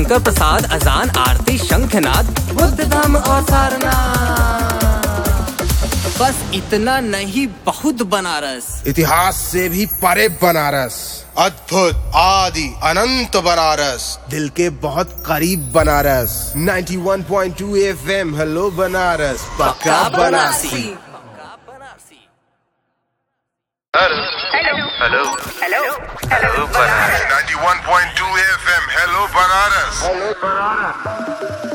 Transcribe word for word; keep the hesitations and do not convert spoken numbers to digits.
शंकर प्रसाद, अजान, आरती, शंखनाद, बुद्ध धाम और सारनाथ। बस इतना नहीं, बहुत बनारस। इतिहास से भी परे बनारस, अद्भुत, आदि, अनंत बनारस, दिल के बहुत करीब बनारस। इक्यानवे पॉइंट दो एफ एम, हेलो बनारस, पक्का Banarasi. Hello hello hello hello hello Banaras इक्यानवे पॉइंट दो एफ एम, हेलो बनारस।